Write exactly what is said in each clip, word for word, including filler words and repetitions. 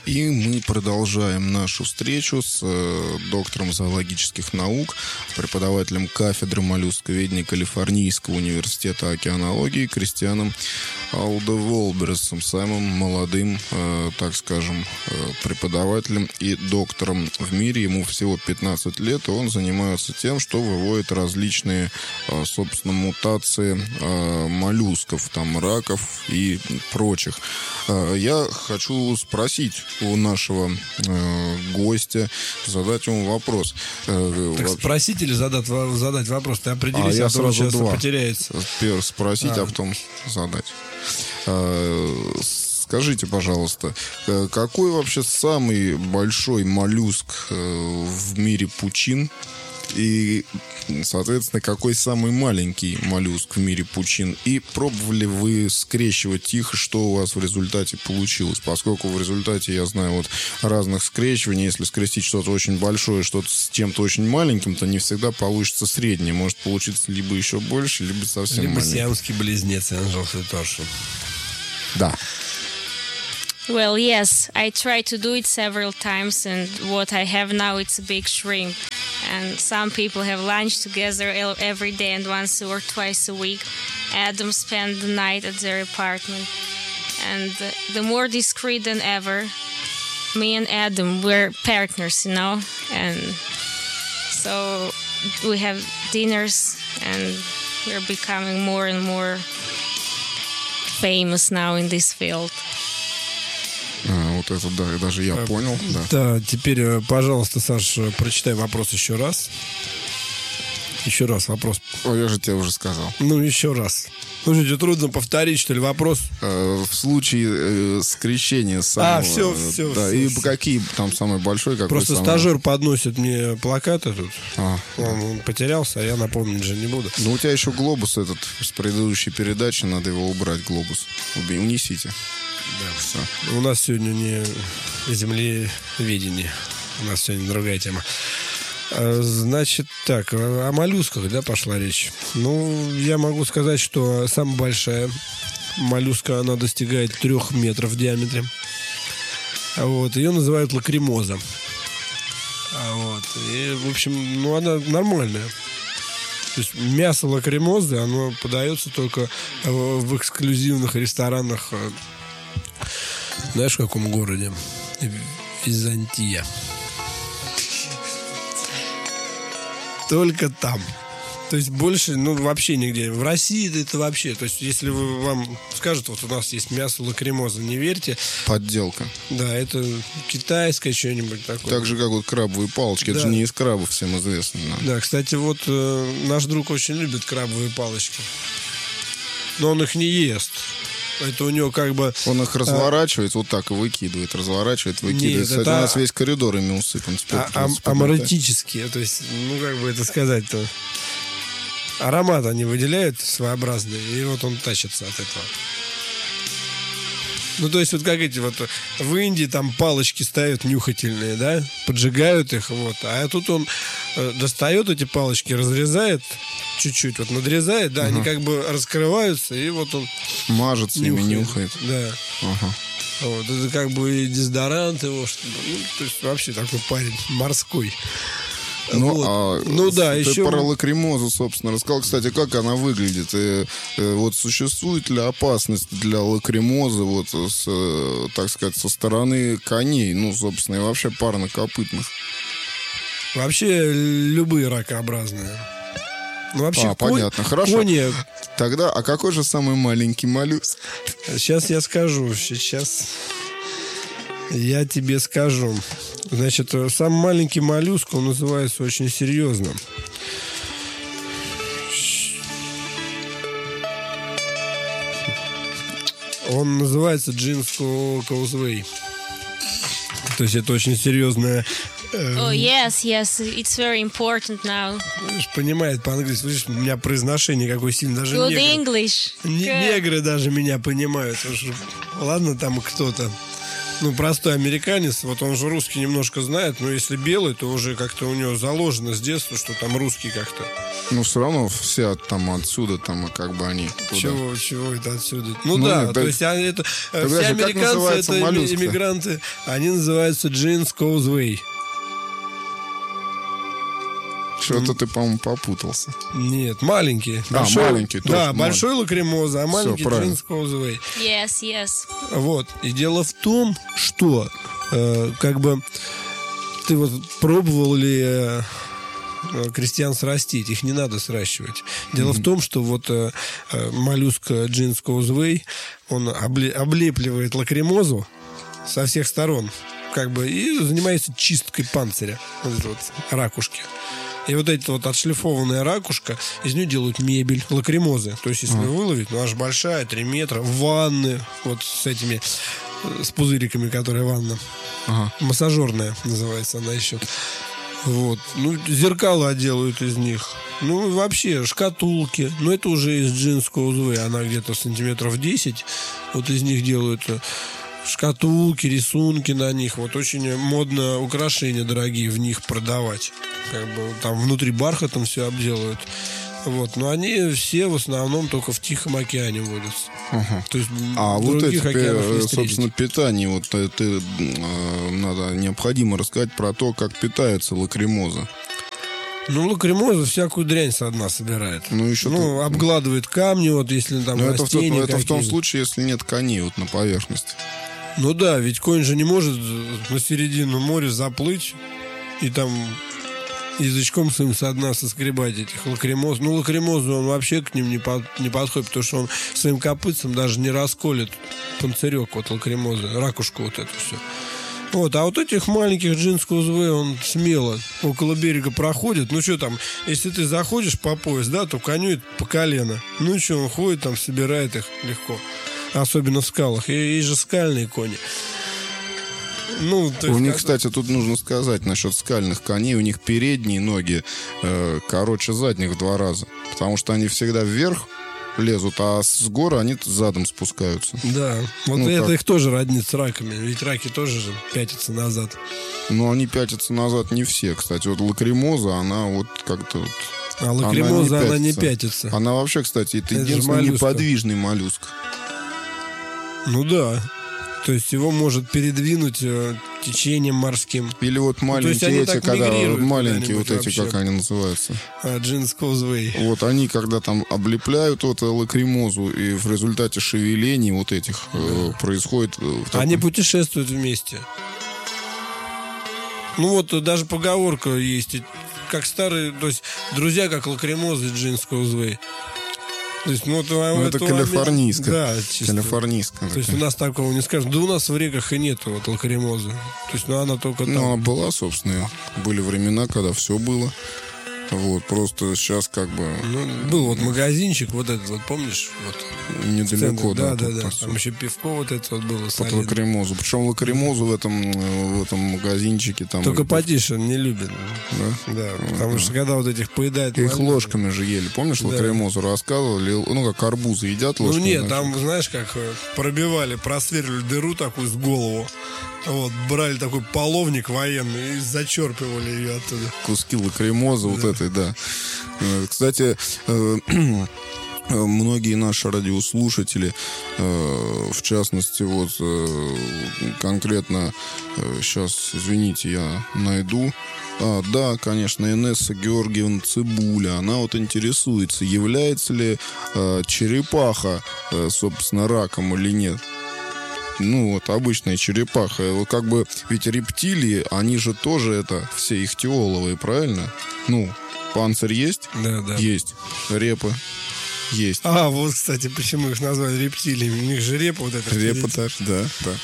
И мы продолжаем нашу встречу с э, доктором зоологических наук, преподавателем кафедры моллюсковедения Калифорнийского университета океанологии Кристианом Алдеволберсом, самым молодым, э, так скажем, э, преподавателем и доктором в мире. Ему всего пятнадцать лет, и он занимается тем, что выводит различные, э, собственно, мутации э, моллюсков, там, раков и прочих. Э, я хочу спросить у нашего э, гостя, задать ему вопрос. Э, так вообще... спросить или задать, задать вопрос? Ты определись, а, а я то сразу сейчас два. потеряется. Первый спросить, а. а потом задать. Э, скажите, пожалуйста, какой вообще самый большой моллюск в мире пучин? И, соответственно, какой самый маленький моллюск в мире пучин? И пробовали вы скрещивать их, что у вас в результате получилось? Поскольку в результате, я знаю, вот разных скрещиваний, если скрестить что-то очень большое, что-то с чем-то очень маленьким, то не всегда получится среднее. Может получиться либо еще больше, либо совсем либо маленький. сиамский близнец, Анжел Фитоши. Да. Well, yes, I tried to do it several times, and what I have now, it's a big shrimp. And some people have lunch together every day and once or twice a week. Adam spent the night at their apartment. And the more discreet than ever, me and Adam, we're partners, you know? And so we have dinners, and we're becoming more and more famous now in this field. А, вот это, да, даже я понял. Да. Да, теперь, пожалуйста, Саш, прочитай вопрос еще раз. Еще раз вопрос. О, я же тебе уже сказал. Ну, еще раз. Ну, что, тебе трудно повторить, что ли, вопрос? Э, в случае э, скрещения самого... А, все, все. Да, все, и все. какие там самый большой, какой Просто самый... стажер подносит мне плакаты тут. А, он, он потерялся, а я напомнить же не буду. Ну, у тебя еще глобус этот с предыдущей передачи, надо его убрать, глобус. Уби, унесите. Да. Все. У нас сегодня не землеведение. У нас сегодня другая тема. Значит, так, о моллюсках, да, пошла речь. Ну, я могу сказать, что самая большая моллюска, она достигает трех метров в диаметре. Вот, ее называют лакримоза. Вот, и, в общем, ну, она нормальная. То есть мясо лакримозы, оно подается только в эксклюзивных ресторанах. Знаешь, в каком городе? Византия. Только там. То есть больше, ну, вообще нигде. В России это вообще. То есть если вы, вам скажут, вот у нас есть мясо лакримоза, не верьте. Подделка. Да, это китайское что-нибудь такое. Так же, как вот крабовые палочки. Да. Это же не из крабов, всем известно. Да, да, кстати, вот э, наш друг очень любит крабовые палочки. Но он их не ест. Это у него как бы... Он их разворачивает, а... вот так и выкидывает, разворачивает, выкидывает. Нет, Кстати, это... у нас весь коридор ими усыпан. А, ам- амаретические, то есть, ну, как бы это сказать-то... Аромат они выделяют своеобразный, и вот он тащится от этого. Ну, то есть, вот как эти вот в Индии там палочки ставят нюхательные, да, поджигают их, вот. А тут он э, достает эти палочки, разрезает чуть-чуть, вот надрезает, да, угу. Они как бы раскрываются, и вот он мажет, ими нюхает. Да. Ага. Вот, это как бы и дезодорант его, что, ну, то есть, вообще такой парень морской. Ну, вот. а ну да, ты еще... про лакримозу, собственно, рассказал. Кстати, как она выглядит? И, и, вот существует ли опасность для лакримозы, вот, с, так сказать, со стороны коней, ну, собственно, и вообще парнокопытных? Вообще любые ракообразные. Ну, вообще, а, конь... понятно, хорошо. Кони... Тогда, а какой же самый маленький моллюск? Сейчас я скажу, сейчас я тебе скажу. Значит, самый маленький моллюск, он называется очень серьезно. Он называется Джинско Каузвей. То есть это очень серьезная... Oh, yes, yes, it's very important now. Понимает по-английски. Видишь, у меня произношение какое сильное. Даже Good негры, English. Не, негры даже меня понимают. Ладно, там кто-то. ну, простой американец, вот он же русский немножко знает, но если белый, то уже как-то у него заложено с детства, что там русский как-то. Ну, все равно все там отсюда, там, как бы они... Туда. Чего, чего это отсюда? Ну, Ну, да, нет, то да- есть они, это, Тогда все же как американцы, называется это моллюск-то? иммигранты, они называются Jeans Causeway. Что-то ты, по-моему, попутался. Нет, маленькие. А, маленький, точно, Да, маленький. большой лакримоза, а маленький правильно. Jeans Causeway. Yes, yes. Вот. И дело в том, что э, как бы ты вот пробовал ли э, э, крестьян срастить? Их не надо сращивать. Дело mm-hmm. в том, что вот э, э, моллюск Jeans Causeway, он обле- облепливает лакримозу со всех сторон, как бы, и занимается чисткой панциря, вот этой вот ракушки. И вот эта вот отшлифованная ракушка, из нее делают мебель, лакримозы. То есть, если А. выловить, ну, аж большая, три метра, ванны, вот с этими, с пузыриками, которые ванна. Ага. Массажерная называется она еще. Вот. Ну, зеркала делают из них. Ну, и вообще, шкатулки. Ну, это уже из Jeans Causeway. Она где-то сантиметров десять. Вот из них делают шкатулки, рисунки на них. Вот очень модно украшения дорогие в них продавать. Как бы там внутри бархатом все обделывают. Вот. Но они все в основном только в Тихом океане водятся. Ага. То есть А в вот эти, других океанах не э, встретить. собственно, питание, вот это э, надо, необходимо рассказать про то, как питается лакримоза. Ну, лакримоза всякую дрянь со дна собирает. Ну, еще Ну, тут- обгладывает камни, вот если там Но это, в, том- растения это в том какие-то. случае, если нет коней вот на поверхности. Ну да, ведь конь же не может на середину моря заплыть и там язычком своим со дна соскребать этих лакримоз. Ну, лакримозу он вообще к ним не, под, не подходит, потому что он своим копытцем даже не расколет панцирек вот лакримозы, ракушку вот эту все. Вот, а вот этих маленьких Jeans Causeway он смело около берега проходит. Ну, что там, если ты заходишь по пояс, да, то коню это по колено. Ну, что, он ходит там, собирает их легко. Особенно в скалах. И есть же скальные кони. Ну, то У есть, них, как- кстати, тут нужно сказать насчет скальных коней. У них передние ноги э, короче задних в два раза. Потому что они всегда вверх лезут, а с горы они задом спускаются. Да, вот Ну, это так. их тоже роднит с раками. Ведь раки тоже же пятятся назад. Но они пятятся назад не все. Кстати, вот лакримоза, она вот как-то вот... А лакримоза, Она она не не пятится. пятится. Она вообще, кстати, это, Это же единственный моллюска. неподвижный моллюск. Ну да. То есть его может передвинуть э, течением морским. Или вот то есть маленькие они эти, так когда мигрируют маленькие вот куда-нибудь эти, вообще. как они называются. А, Jeans Causeway. Вот они, когда там облепляют вот лакримозу, и в результате шевелений вот этих э, происходит... э, в таком- Они путешествуют вместе. Ну вот э, даже поговорка есть. и Как старые, то есть друзья, как лакримозы Jeans Causeway. То есть, ну, вот, Ну, это калифорнийская. Да, чисто. Калифорнийская. То есть у такая. нас такого не скажем. Да у нас в реках и нету вот лакримозы. То есть, ну она только там. Ну, она была, собственно. Были времена, когда все было. Вот, просто сейчас как бы Ну, был вот магазинчик, вот этот вот, помнишь? Вот, недалеко, в центре. да. да, тут да, да. посёлок. Там еще пивко вот это вот было. Под солидное. лакримозу. Причем лакримозу в этом, э, в этом магазинчике там... Только и- потише не любит. Да? Да, потому что когда вот этих поедает... Их моллюсков- ложками же ели. Помнишь, Да. лакримозу рассказывали? Ну, как арбузы едят Ну ложками. нет, значит. там, знаешь, как э, пробивали, просверливали дыру такую с голову. Вот, брали такой половник военный и зачерпывали ее оттуда. Куски лакримозы вот этой, да. Э, Кстати, э, многие наши радиослушатели, э, в частности, вот э, конкретно, сейчас, извините, я найду. А, да, конечно, Инесса Георгиевна Цибуля. Она вот интересуется, является ли э, черепаха, э, собственно, раком или нет. Ну, вот обычная черепаха. Вот как бы, ведь рептилии, они же тоже это все ихтиоловые, правильно? Ну, панцирь есть? Да, да. Есть. Репы есть. А, вот, кстати, почему их назвали рептилиями. У них же репа вот эта. Репа впереди. тоже, да, да.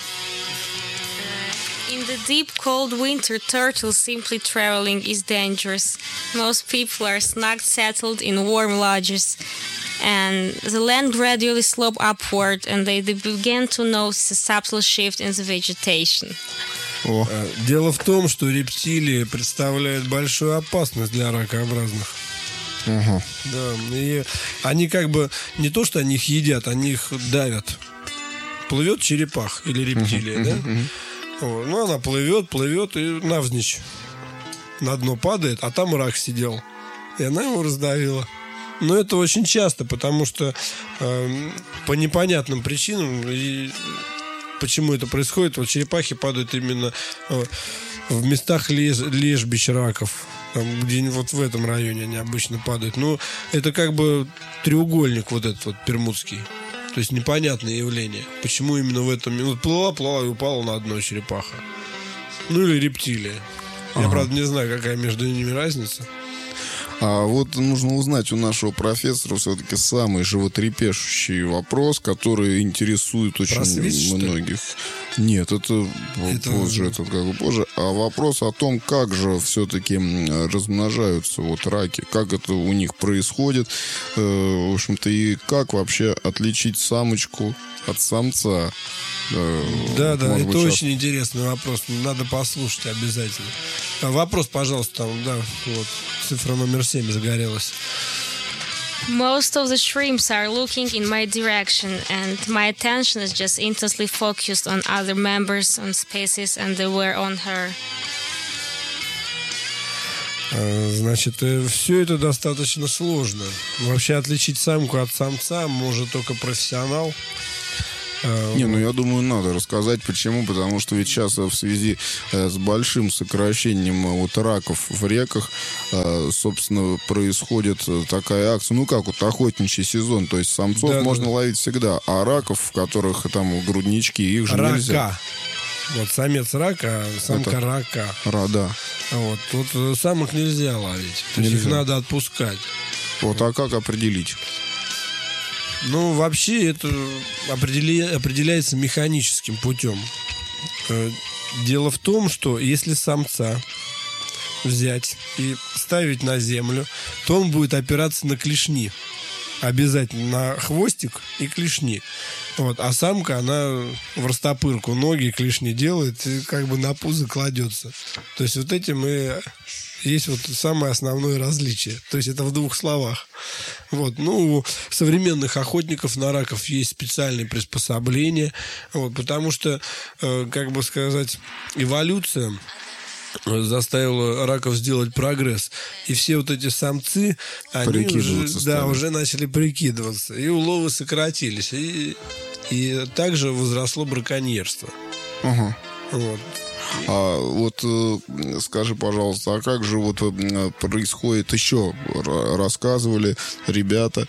In the deep cold winter, turtles simply traveling is dangerous. Most people are snug settled in warm lodges. And the land gradually slope upward, and they, they begin to notice a subtle shift in the vegetation. О, А, Дело в том, что рептилии представляют большую опасность для ракообразных. ага. Да, и они как бы не то, что они их едят, они их давят. плывет черепах или рептилия, да? Вот. Ну, она плывет, плывет и навзничь на дно падает, а там рак сидел. И она его раздавила. Но это очень часто, потому что э, по непонятным причинам, и почему это происходит, вот черепахи падают именно э, в местах леж, лежбищ раков. Там, где вот в этом районе они обычно падают. Ну, это как бы треугольник вот этот вот пермудский. То есть непонятное явление. Почему именно в этом... Вот плыла, плыла и упала на дно черепаха. Ну, или рептилия. Я, ага. правда, не знаю, какая между ними разница. А вот нужно узнать у нашего профессора все-таки самый животрепещущий вопрос, который интересует очень Просвет, многих. Нет, это, это позже, это как бы позже. А вопрос о том, как же все-таки размножаются вот раки, как это у них происходит, э, в общем-то, и как вообще отличить самочку от самца. Э, да, да, это быть, очень сейчас... интересный вопрос. Надо послушать обязательно. А вопрос, пожалуйста, там, да, вот, цифра номер семь загорелась. Most of the shrimps are looking in my direction, and my attention is just intensely focused on other members, on species, and they were on her. Значит, все это достаточно сложно. Вообще отличить самку от самца может только профессионал. Не, ну я думаю, надо рассказать, почему. Потому что ведь сейчас в связи с большим сокращением вот раков в реках, собственно, происходит такая акция, ну как вот охотничий сезон, то есть самцов да, можно да. ловить всегда, а раков, в которых там груднички, их же рака. Нельзя. Вот самец рака, самка Это... рака. Рада. Вот, вот самок нельзя ловить, то есть их надо отпускать. Вот, а как определить? Ну, вообще это определи... определяется механическим путем. Дело в том, что если самца взять и ставить на землю, то он будет опираться на клешни. Обязательно на хвостик и клешни. Вот. А самка, она в растопырку ноги, клешни делает и как бы на пузо кладется. То есть вот этим и есть вот самое основное различие. То есть это в двух словах. Вот. Ну, у современных охотников на раков есть специальные приспособления. Вот, потому что, э, как бы сказать, эволюция заставила раков сделать прогресс. И все вот эти самцы, они уже, да, уже начали прикидываться. И уловы сократились. И, и также возросло браконьерство. Ага. Вот. А вот э, скажи, пожалуйста, а как же вот э, происходит еще? Рассказывали ребята,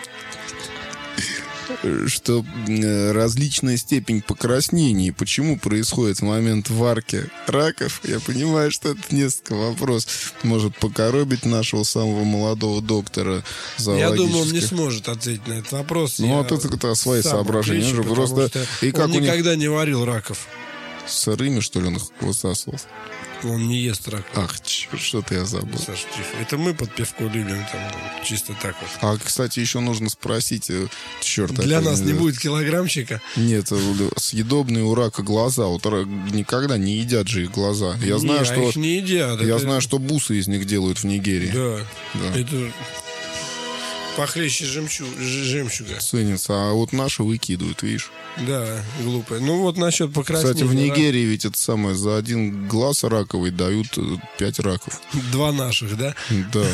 что э, различная степень покраснений. Почему происходит в момент варки раков? Я понимаю, что это несколько вопросов может покоробить нашего самого молодого доктора зоологических. Я думаю, он не сможет ответить на этот вопрос. Ну, а тут это свои соображения. Отвечу, просто... И как он никогда них... не варил раков. Сырыми, что ли, он их высасывал? Он не ест рак. Ах, черт, что-то я забыл. Саша, тихо. Это мы под пивко любим, там, чисто так вот. А, кстати, еще нужно спросить, черт. Для нас не, не будет килограммчика? Нет, съедобные у рака глаза. Вот никогда не едят же их глаза. Я знаю, не, что... А их не едят. Я это... знаю, что бусы из них делают в Нигерии. Да. да. Это... Похлеще жемчуг, жемчуга. Ценится. А вот наши выкидывают, видишь? Да, глупые. Ну вот насчет покраснения. Кстати, в Нигерии ведь это самое, за один глаз раковый дают пять раков. Два наших, да? Да.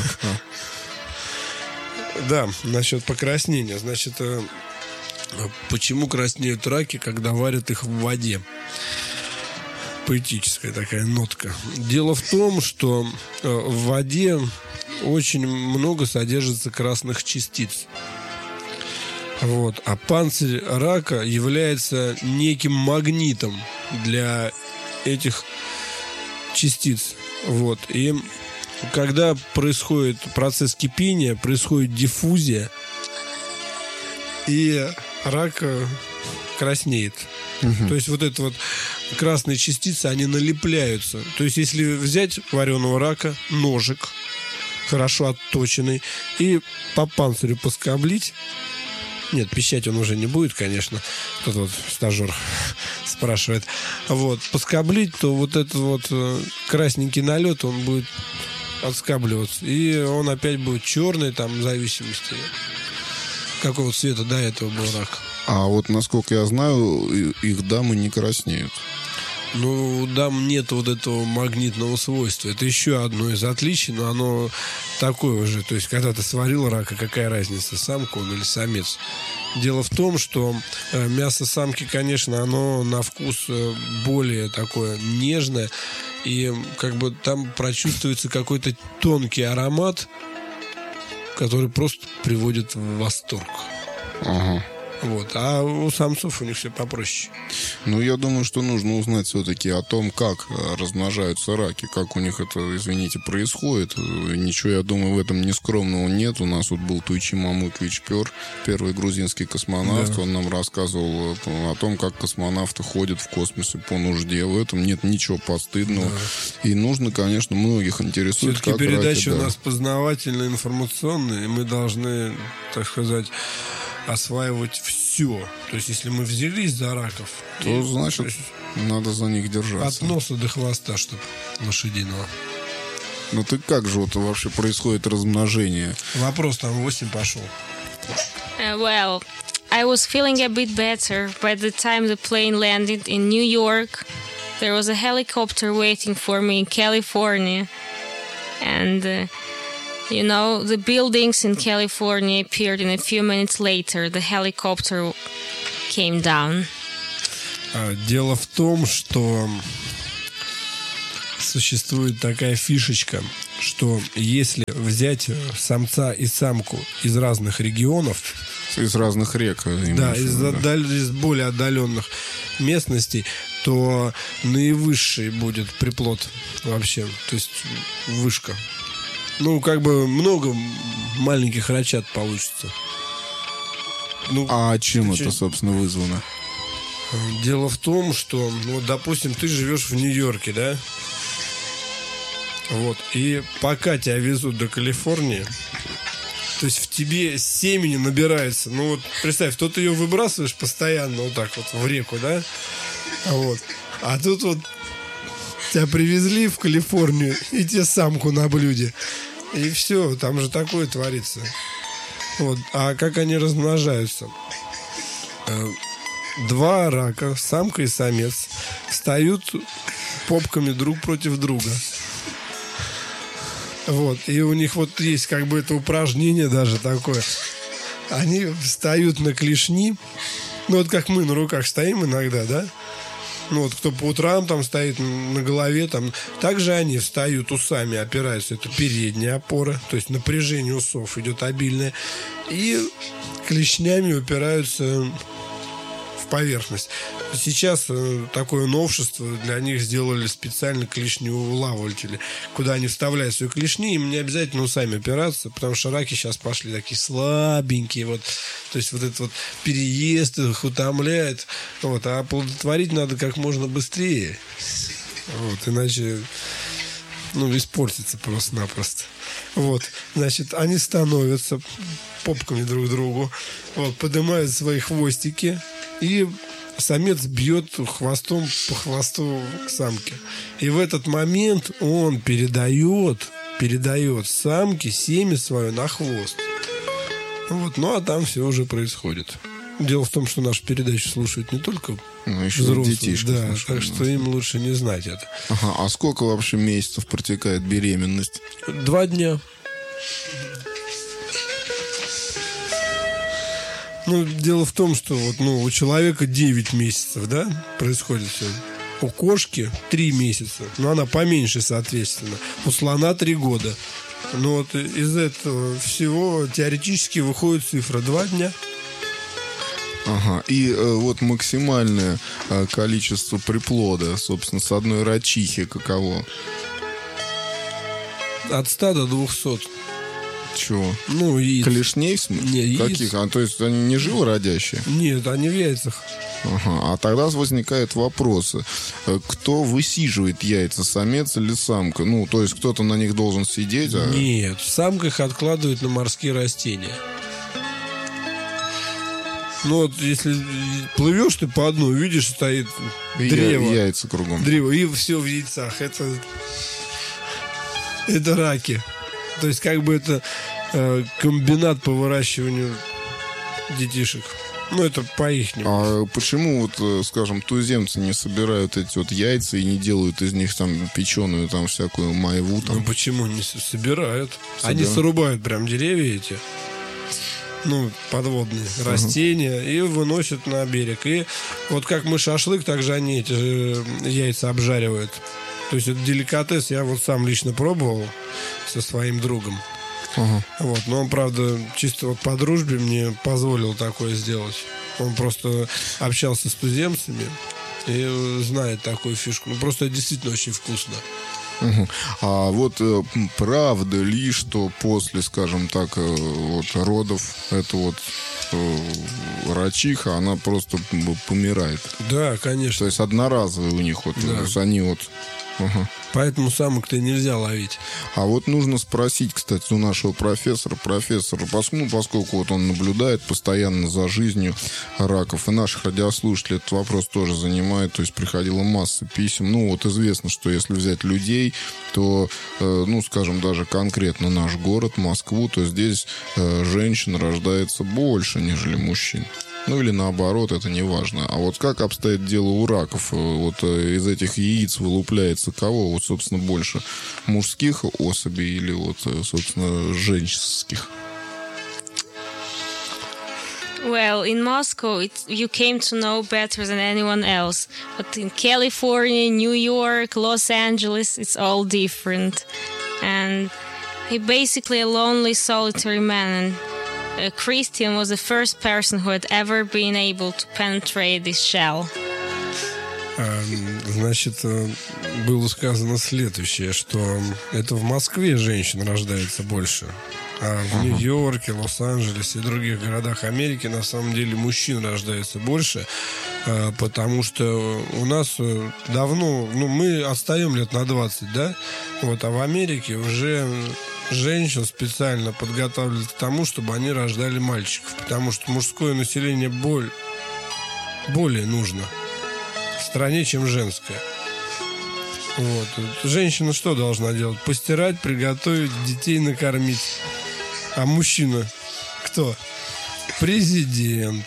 Да, насчет покраснения. Значит, почему краснеют раки, когда варят их в воде? Поэтическая такая нотка. Дело в том, что в воде очень много содержится красных частиц. Вот. А панцирь рака является неким магнитом для этих частиц. Вот. И когда происходит процесс кипения, происходит диффузия, и рак краснеет. Угу. То есть вот это вот красные частицы, они налепляются. То есть если взять вареного рака, ножик, хорошо отточенный, и по панцирю поскоблить. Нет, пищать он уже не будет, конечно. Тут вот стажер спрашивает. Вот, поскоблить, то вот этот вот красненький налет, он будет отскабливаться. И он опять будет черный, там, в зависимости, какого цвета до этого был рак. А вот, насколько я знаю, и- их дамы не краснеют. Ну, дам нет вот этого магнитного свойства. Это еще одно из отличий, но оно такое же. То есть, когда ты сварил рака, какая разница, самка он или самец? Дело в том, что э, мясо самки, конечно, оно на вкус э, более такое нежное. И как бы там прочувствуется какой-то тонкий аромат, который просто приводит в восторг. Ага. Вот. А у самцов у них все попроще. Ну, я думаю, что нужно узнать все-таки о том, как э, размножаются раки, как у них это, извините, происходит. Э, Ничего, я думаю, в этом нескромного нет. У нас вот был Туйчи Мамукович Пер, первый грузинский космонавт. Да. Он нам рассказывал э, о том, как космонавты ходят в космосе по нужде. В этом нет ничего постыдного. Да. И нужно, конечно, многих интересует, Все-таки как передача раки, у да. нас познавательная, информационная, и мы должны, так сказать, осваивать все. То есть, если мы взялись за раков, То, и- значит, то есть надо за них от держаться. носа до хвоста, чтобы лошадиного. Ну, ты как же вот вообще происходит размножение? Вопрос там восемь пошел. Uh, well, I was feeling a bit better by the time the plane landed in New York. There was a helicopter waiting for me in California. And, uh, you know, the buildings in California appeared, and a few minutes later, the helicopter came down. А, Дело в том, что существует такая фишечка, что если взять самца и самку из разных регионов, Из разных рек. имеешь да, в из, виду, да. отдаль- из более отдаленных местностей, то наивысший будет приплод вообще, то есть вышка. Ну, как бы много маленьких рачат получится. Ну, А чем ты это, чё? собственно, вызвано? Дело в том, что, ну, вот, допустим, ты живешь в Нью-Йорке, да? Вот. И пока тебя везут до Калифорнии, то есть в тебе семени набирается. Ну вот, представь, то ты ее выбрасываешь постоянно вот так вот в реку, да? Вот. А тут вот тебя привезли в Калифорнию, и тебе самку на блюде. И все, там же такое творится. Вот. А как они размножаются? Э, Два рака, самка и самец, встают попками друг против друга. Вот. И у них вот есть как бы это упражнение даже такое. Они встают на клешни. Ну, вот как мы на руках стоим иногда, да? Ну, вот кто по утрам там стоит на голове, там. Также они встают усами, опираются. Это передняя опора. То есть напряжение усов идет обильное. И клешнями упираются в поверхность. Сейчас э, такое новшество, для них сделали специально клешнеулавливатели, куда они вставляют свои клешни, им не обязательно усами опираться, потому что раки сейчас пошли такие слабенькие, вот, то есть вот этот вот переезд их утомляет, вот, а оплодотворить надо как можно быстрее, вот, иначе, ну, испортится просто-напросто. Вот, значит, они становятся попками друг к другу, вот, поднимают свои хвостики, и самец бьет хвостом по хвосту к самке. И в этот момент он передает, передает самке семя свое на хвост. Вот, ну а там все уже происходит. Дело в том, что нашу передачу слушают не только Ну, еще взрослые, детишки да, слушают так нас. что им лучше не знать это. Ага, а сколько вообще месяцев протекает беременность? Два дня. Ну, дело в том, что вот, ну, у человека девять месяцев, да, происходит все. У кошки три месяца, но она поменьше, соответственно. У слона три года. Ну, вот из этого всего теоретически выходит цифра два дня. Ага, и э, вот максимальное э, количество приплода, собственно, с одной рачихи каково? От ста до двухсот. Чего? Ну, яиц. Клешней? в смысле? Не, яиц. Каких? А, то есть они не живородящие? Нет, они в яйцах. Ага, а тогда возникают вопросы. Э, Кто высиживает яйца, самец или самка? Ну, то есть кто-то на них должен сидеть, а... Нет, самка их откладывает на морские растения. Ну вот, если плывешь ты по одной, видишь, стоит и древо. я- яйца кругом. Древо, и все в яйцах. Это, это раки. То есть, как бы это э, комбинат по выращиванию детишек. Ну, это по-ихнему. А почему, вот, скажем, туземцы не собирают эти вот яйца и не делают из них там печеную, там всякую майву? Там? Ну, почему не собирают? Собирают. Они срубают прям деревья эти, ну, подводные uh-huh. растения, и выносят на берег. И вот как мы шашлык, так же они эти же яйца обжаривают. То есть это деликатес, я вот сам лично пробовал со своим другом. Uh-huh. Вот, но он, правда, чисто вот по дружбе мне позволил такое сделать. Он просто общался с туземцами и знает такую фишку. Ну, просто это действительно очень вкусно. Uh-huh. А вот э, правда ли, что после, скажем так, э, вот родов эта вот э, рачиха, она просто помирает? Да, конечно. То есть одноразовые у них вот, да. то есть они вот... Uh-huh. Поэтому самок-то нельзя ловить. А вот нужно спросить, кстати, у нашего профессора, профессора, ну, поскольку вот он наблюдает постоянно за жизнью раков, и наших радиослушателей этот вопрос тоже занимает, то есть приходила масса писем. Ну, вот известно, что если взять людей, то, э, ну, скажем, даже конкретно наш город, Москву, то здесь э, женщин рождается больше, нежели мужчин. Ну, или наоборот, это не важно. А вот как обстоит дело у раков? Вот из этих яиц вылупляется кого? Вот, собственно, больше мужских особей или вот, собственно, женских? Well, in Moscow, it, you came to know better than anyone else. But in California, New York, Los Angeles, it's all different. And he basically a lonely, solitary man. And uh, Christian was the first person who had ever been able to penetrate this shell. Значит, было сказано следующее, что это в Москве женщин рождается больше. А в uh-huh. Нью-Йорке, Лос-Анджелесе и других городах Америки на самом деле мужчин рождается больше, потому что у нас давно, ну, мы отстаем лет на двадцать, да? Вот, а в Америке уже женщин специально подготавливают к тому, чтобы они рождали мальчиков, потому что мужское население боль, более нужно в стране, чем женское. Вот. Женщина что должна делать? Постирать, приготовить, детей накормить. А мужчина кто? Президент,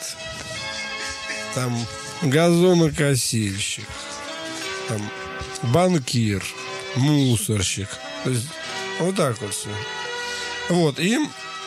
там газонокосильщик, там банкир, мусорщик. То есть вот так вот все. Вот, и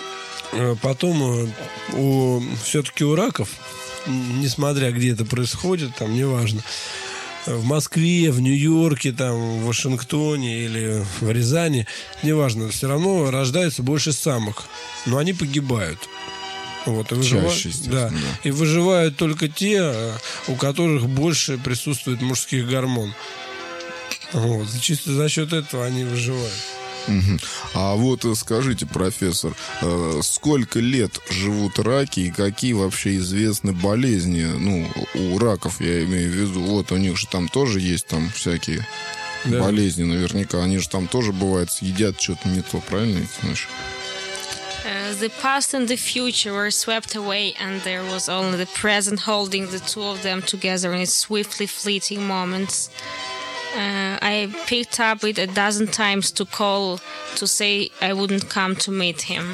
потом у, все-таки у раков, несмотря где это происходит, там неважно, в Москве, в Нью-Йорке, там, в Вашингтоне или в Рязани, неважно, все равно рождается больше самок, но они погибают. Вот, и выживают, Чаще, да, да. И выживают только те, у которых больше присутствует мужских гормон. Вот, и чисто за счет этого они выживают. Угу. А вот скажите, профессор, сколько лет живут раки и какие вообще известны болезни? Ну, у раков, я имею в виду, вот у них же там тоже есть там всякие да. болезни наверняка. Они же там тоже, бывает, съедят что-то не то, правильно? Знаешь? Uh, the past and the future were swept away, and there was only the present holding the two of them together in its swiftly fleeting moments. Uh, I picked up it a dozen times to call to say I wouldn't come to meet him.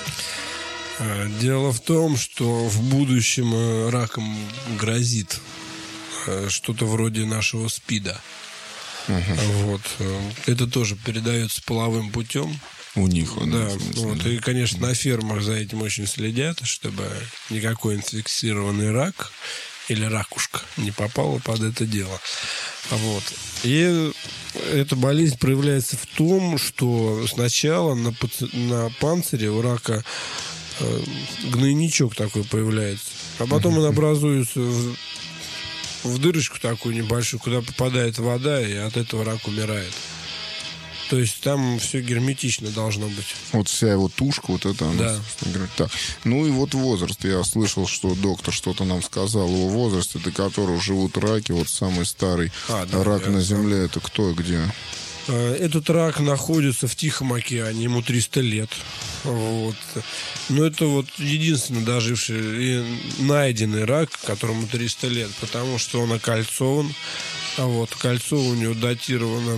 Дело в том, что в будущем раком грозит что-то вроде нашего СПИДа. Uh-huh. Вот. Это тоже передается половым путем. У них, да. Вот. И, конечно, на фермах за этим очень следят, чтобы никакой инфицированный рак или ракушка не попала под это дело. Вот. И эта болезнь проявляется в том, что сначала на, на панцире у рака э, гнойничок такой появляется, а потом он образуется в, в дырочку такую небольшую, куда попадает вода, и от этого рак умирает. То есть там все герметично должно быть. Вот вся его тушка, вот это она. Да. Так. Ну и вот возраст. Я слышал, что доктор что-то нам сказал о возрасте, до которого живут раки. Вот самый старый а, да, рак на Земле. Это кто и где? Этот рак находится в Тихом океане. Ему триста лет. Вот. Но это вот единственный доживший и найденный рак, которому триста лет, потому что он окольцован. А вот кольцо у него датировано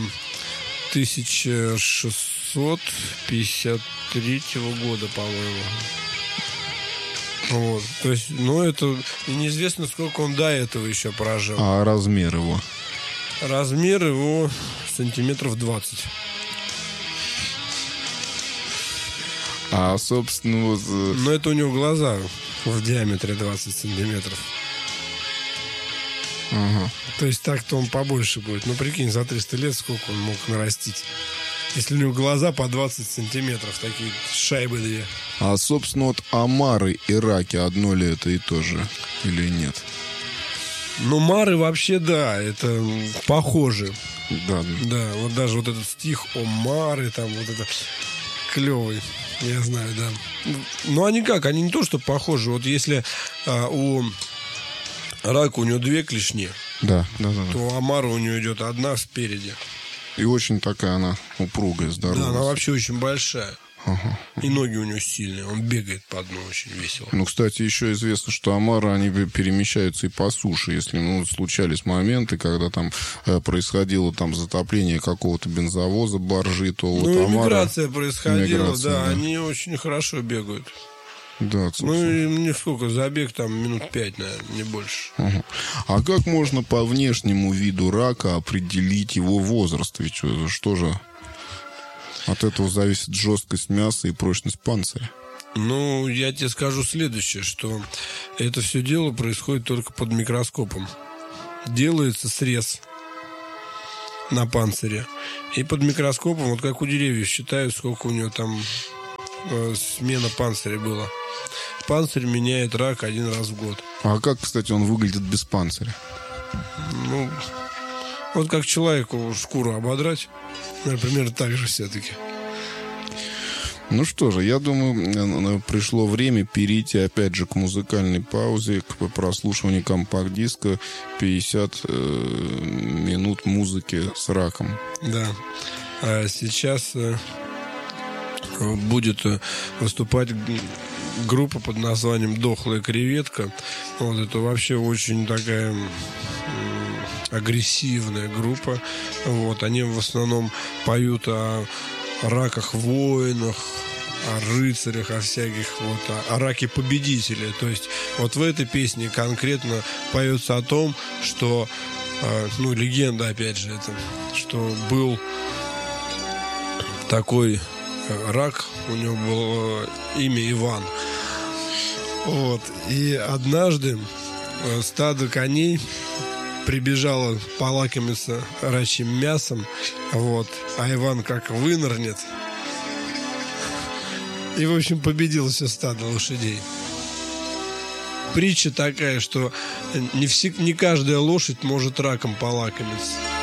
тысяча шестьсот пятьдесят третьего года, по-моему. Вот. То есть, ну, это неизвестно, сколько он до этого еще прожил. А размер его? Размер его сантиметров двадцать. А, собственно, вот... Но это у него глаза в диаметре двадцать сантиметров. Ага. То есть так-то он побольше будет. Ну, прикинь, за триста лет сколько он мог нарастить. Если у него глаза по двадцать сантиметров, такие шайбы две. А, собственно, вот омары и раки одно ли это и то же? Или нет? Ну, мары вообще, да, это похоже. Да. Да, вот даже вот этот стих о мары, там вот это клевый, я знаю, да. Ну, они как, они не то, что похожи. Вот если а, у рака у него две клешни, Да, да, да. то у омара у него идет одна спереди. И очень такая она упругая, здоровая. Да, она вообще очень большая. Ага. И ноги у него сильные. Он бегает по дну очень весело. Ну, кстати, еще известно, что омары, они перемещаются и по суше. Если, ну, случались моменты, когда там э, происходило там затопление какого-то бензовоза, баржи, то вот Ну, омары... миграция происходила, Миграция, да, да. они очень хорошо бегают. Да, Ну, собственно. и мне сколько, забег там минут пять, наверное, не больше. Ага. А как можно по внешнему виду рака определить его возраст? Ведь что, что же от этого зависит жесткость мяса и прочность панциря? Ну, я тебе скажу следующее, что это все дело происходит только под микроскопом. Делается срез на панцире. И под микроскопом, вот как у деревьев, считают, сколько у него там э, смена панциря было. Панцирь меняет рак один раз в год. А как, кстати, он выглядит без панциря? Ну, вот как человеку шкуру ободрать, например, так же все-таки. Ну что же, я думаю, пришло время перейти опять же к музыкальной паузе, к прослушиванию компакт-диска пятьдесят э, минут музыки с раком. Да. А сейчас э, будет э, выступать группа под названием «Дохлая креветка». Вот это вообще очень такая м, агрессивная группа. Вот, они в основном поют о раках-воинах, о рыцарях, о всяких, вот, о, о раке-победителе. То есть вот в этой песне конкретно поется о том, что, э, ну, легенда, опять же, это, что был такой рак, у него было имя Иван. Вот, и однажды стадо коней прибежало полакомиться рачьим мясом, вот, а Иван как вынырнет и, в общем, победил все стадо лошадей. Притча такая, что не, все, не каждая лошадь может раком полакомиться.